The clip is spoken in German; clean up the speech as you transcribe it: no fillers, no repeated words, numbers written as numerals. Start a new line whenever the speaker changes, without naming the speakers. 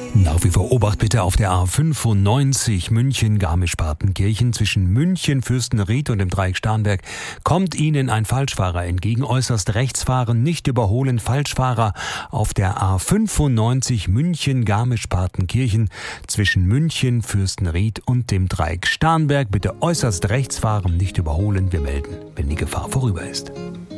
Nach wie vor Obacht bitte auf der A95 München-Garmisch-Partenkirchen zwischen München-Fürstenried und dem Dreieck Starnberg kommt Ihnen ein Falschfahrer entgegen. Äußerst rechts fahren, nicht überholen. Falschfahrer auf der A95 München-Garmisch-Partenkirchen zwischen München-Fürstenried und dem Dreieck Starnberg. Bitte äußerst rechts fahren, nicht überholen. Wir melden, wenn die Gefahr vorüber ist.